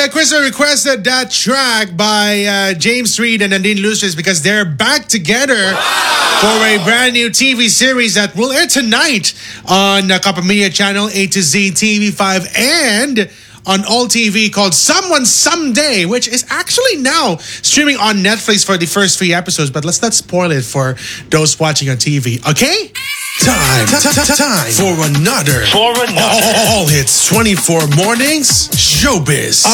Quizzer requested that track by James Reid and Nadine Lucius because they're back together for a brand new TV series that will air tonight on Kappa Media Channel A to Z TV5 and on All TV called Someone Someday, which is actually now streaming on Netflix for the first 3 episodes. But let's not spoil it for those watching on TV, okay? Time for another All Hits 24 Mornings Showbiz